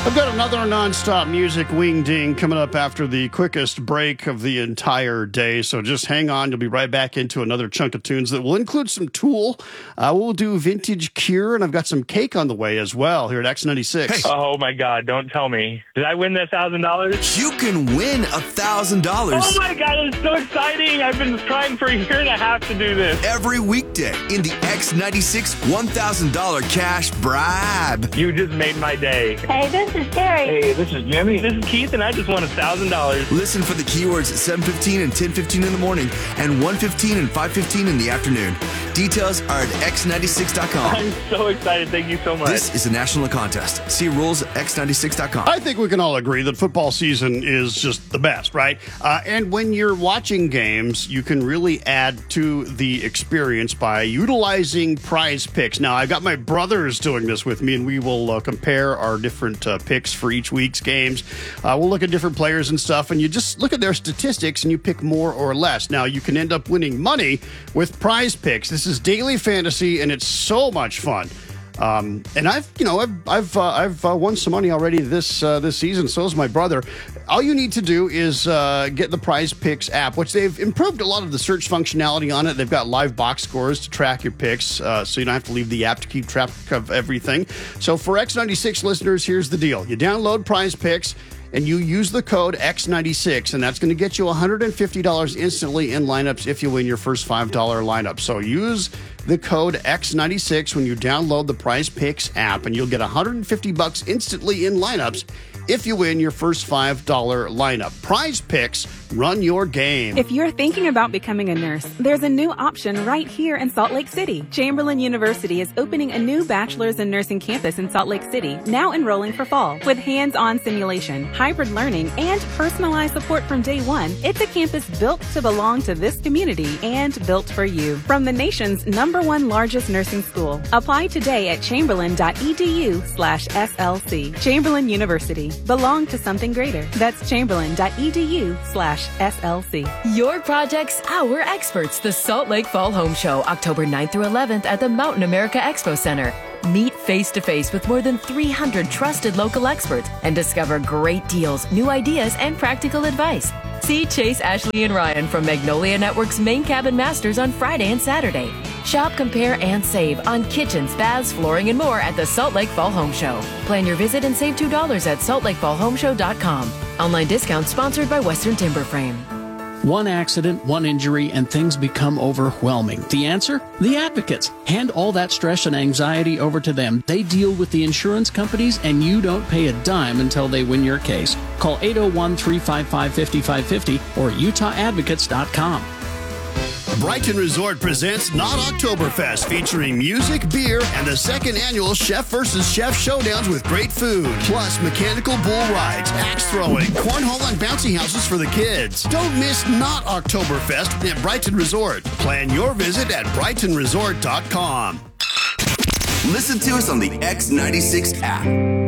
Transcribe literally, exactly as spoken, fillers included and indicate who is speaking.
Speaker 1: I've got another nonstop music wing ding coming up after the quickest break of the entire day. So just hang on. You'll be right back into another chunk of tunes that will include some Tool. Uh, we'll do Vintage Cure, and I've got some Cake on the way as well here at X ninety-six.
Speaker 2: Hey. Oh, my God. Don't tell me. Did I win that one thousand dollars?
Speaker 3: You can win one thousand dollars.
Speaker 2: Oh, my God. It's so exciting. I've been trying for a year and a half to do this.
Speaker 3: Every weekday in the X ninety-six one thousand dollars cash bribe.
Speaker 2: You just made my day.
Speaker 4: Hey, this is Terry.
Speaker 2: Hey, this is Jimmy. This is Keith, and I just won one thousand dollars.
Speaker 3: Listen for the keywords at seven fifteen and ten fifteen in the morning and one fifteen and five fifteen in the afternoon. Details are at x ninety-six dot com.
Speaker 2: I'm so excited. Thank you so much.
Speaker 3: This is a national contest. See rules at x ninety-six dot com.
Speaker 1: I think we can all agree that football season is just the best, right? Uh, and when you're watching games, you can really add to the experience by utilizing Prize Picks. Now, I've got my brothers doing this with me, and we will uh, compare our different uh, picks for each week's games. Uh, we'll look at different players and stuff, and you just look at their statistics, and you pick more or less. Now, you can end up winning money with Prize Picks. This is daily fantasy, and it's so much fun. Um, and I've, you know, I've, I've, uh, I've uh, won some money already this uh, this season. So is my brother. All you need to do is uh, get the Prize Picks app, which they've improved a lot of the search functionality on it. They've got live box scores to track your picks, uh, so you don't have to leave the app to keep track of everything. So for X ninety-six listeners, here's the deal: you download Prize Picks, and you use the code X ninety-six, and that's going to get you one hundred fifty dollars instantly in lineups if you win your first five dollar lineup. So use the code X ninety-six when you download the Prize Picks app, and you'll get one hundred fifty bucks instantly in lineups if you win your first five dollar lineup. Prize Picks, run your game.
Speaker 5: If you're thinking about becoming a nurse, there's a new option right here in Salt Lake City. Chamberlain University is opening a new bachelor's in nursing campus in Salt Lake City, now enrolling for fall. With hands-on simulation, hybrid learning, and personalized support from day one, it's a campus built to belong to this community and built for you. From the nation's number one largest nursing school. Apply today at chamberlain.edu slash SLC. Chamberlain University. Belong to something greater. That's chamberlain.edu slash SLC.
Speaker 6: Your project's our experts. The Salt Lake Fall Home Show, October ninth through eleventh at the Mountain America Expo Center. Meet face-to-face with more than three hundred trusted local experts and discover great deals, new ideas, and practical advice. See Chase, Ashley, and Ryan from Magnolia Network's Main Cabin Masters on Friday and Saturday. Shop, compare, and save on kitchens, baths, flooring, and more at the Salt Lake Fall Home Show. Plan your visit and save two dollars at salt lake fall home show dot com. Online discount sponsored by Western Timber Frame.
Speaker 7: One accident, one injury, and things become overwhelming. The answer? The Advocates. Hand all that stress and anxiety over to them. They deal with the insurance companies, and you don't pay a dime until they win your case. Call eight oh one, three five five, five five five oh or utah advocates dot com.
Speaker 1: Brighton Resort presents Not Oktoberfest, featuring music, beer, and the second annual Chef versus Chef showdowns with great food, plus mechanical bull rides, axe throwing, cornhole, and bouncy houses for the kids. Don't miss Not Oktoberfest at Brighton Resort. Plan your visit at brighton resort dot com.
Speaker 3: Listen to us on the X ninety-six app.